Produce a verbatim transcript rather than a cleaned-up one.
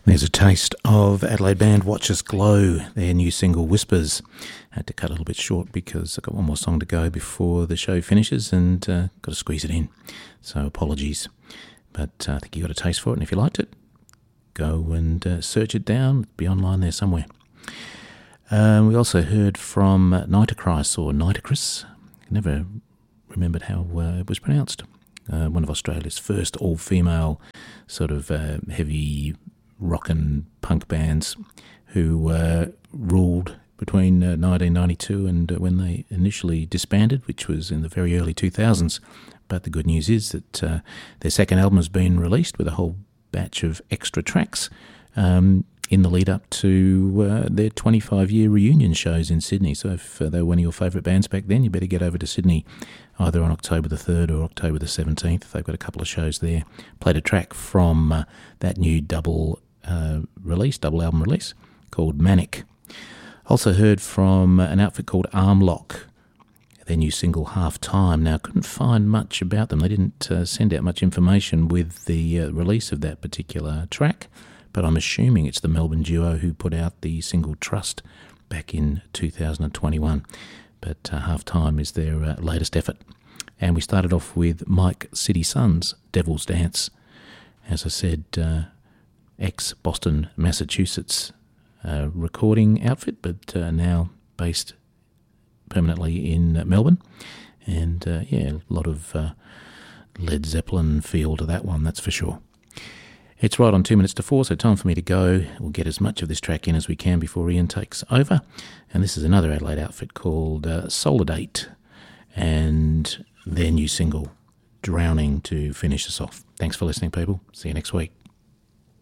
There's a taste of Adelaide band Watch Us Glow, their new single Whispers. I had to cut a little bit short because I've got one more song to go before the show finishes and uh, got to squeeze it in. So apologies. But uh, I think you got a taste for it, and if you liked it, go and uh, search it down. It'll be online there somewhere. Um, we also heard from Nitocris or Nitocris. I never remembered how uh, it was pronounced. Uh, one of Australia's first all-female sort of uh, heavy rock and punk bands who uh, ruled between uh, nineteen ninety-two and uh, when they initially disbanded, which was in the very early two thousands. But the good news is that uh, their second album has been released with a whole batch of extra tracks um, in the lead up to uh, their twenty-five year reunion shows in Sydney. So if uh, they were one of your favourite bands back then, you better get over to Sydney either on October the third or October the seventeenth. They've got a couple of shows there. Played a track from uh, that new double uh, release, double album release called Manic. Also heard from an outfit called Armlock, their new single Half Time. Now, I couldn't find much about them. They didn't uh, send out much information with the uh, release of that particular track, but I'm assuming it's the Melbourne duo who put out the single Trust back in two thousand twenty-one. But uh, Half Time is their uh, latest effort. And we started off with Mike City Sons, Devil's Dance. As I said, uh, ex-Boston, Massachusetts uh, recording outfit, but uh, now based permanently in uh, Melbourne. And uh, yeah, a lot of uh, Led Zeppelin feel to that one, that's for sure. It's right on two minutes to four, so time for me to go. We'll get as much of this track in as we can before Ian takes over. And this is another Adelaide outfit called uh, Solidate and their new single, Drowning, to finish us off. Thanks for listening, people. See you next week.